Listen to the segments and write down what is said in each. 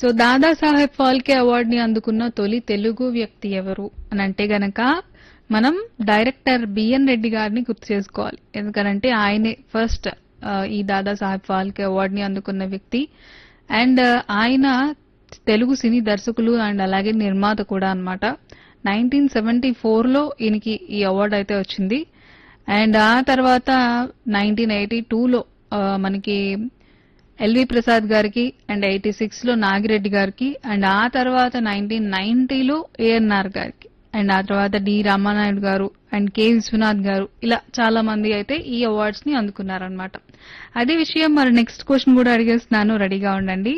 So Dadasaheb Phalke అవార్డుని అందుకున్న తొలి తెలుగు వ్యక్తి ఎవరు అని అంటే గనక మనం డైరెక్టర్ బిఎన్ రెడ్డి గారిని గుర్తు చేసుకోవాలి. ఎందుకంటే ఆయనే ఫస్ట్ ఈ దాదాసాహెబ్ ఫాల్కే అవార్డుని అందుకున్న వ్యక్తి. అండ్ ఆయన తెలుగు సినీ దర్శకులు అండ్ అలాగే నిర్మాత కూడా అన్నమాట. 1974లో ఈయనకి ఈ అవార్డు అయితే వచ్చింది. అండ్ ఆ తర్వాత 1982లో మనకి ఎల్వి ప్రసాద్ గారికి అండ్ 86లో నాగిరెడ్డి గారికి అండ్ ఆ తర్వాత 1990లో ఏఎన్ఆర్ గారికి అండ్ ఆ తర్వాత డి రామానాయుడు గారు అండ్ కె విశ్వనాథ్ గారు ఇలా చాలా మంది అయితే ఈ అవార్డ్స్ ని అందుకున్నారనమాట. అదే విషయం మరి నెక్స్ట్ క్వశ్చన్ కూడా అడిగేస్తున్నాను, రెడీగా ఉండండి.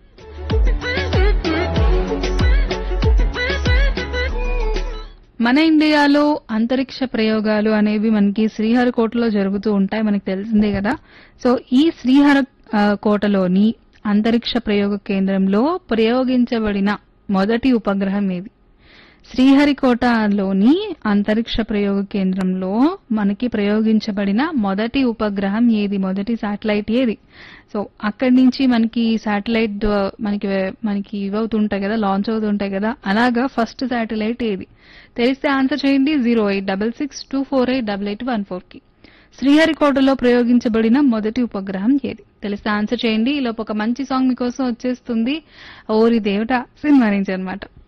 మన ఇండియాలో అంతరిక్ష ప్రయోగాలు అనేవి మనకి శ్రీహరికోటలో జరుగుతూ ఉంటాయి, మనకి తెలిసిందే కదా. సో ఈ శ్రీహరికోటలోని అంతరిక్ష ప్రయోగ కేంద్రంలో ప్రయోగించబడిన మొదటి ఉపగ్రహం ఏది? శ్రీహరికోటలోని అంతరిక్ష ప్రయోగ కేంద్రంలో మనకి ప్రయోగించబడిన మొదటి ఉపగ్రహం ఏది, మొదటి శాటిలైట్ ఏది? సో అక్కడి నుంచి మనకి శాటిలైట్ మనకి ఇవవుతుంటాయి కదా, లాంచ్ అవుతుంటాయి కదా, అలాగా ఫస్ట్ శాటిలైట్ ఏది? తెలిస్తే ఆన్సర్ చేయండి 08662488814 కి. శ్రీహరికోటలో ప్రయోగించబడిన మొదటి ఉపగ్రహం ఏది? తెలిస్తే ఆన్సర్ చేయండి. ఈలోపు ఒక మంచి సాంగ్ మీకోసం వచ్చేస్తుంది, ఓరి దేవట సినిమా నుంచి అన్నమాట.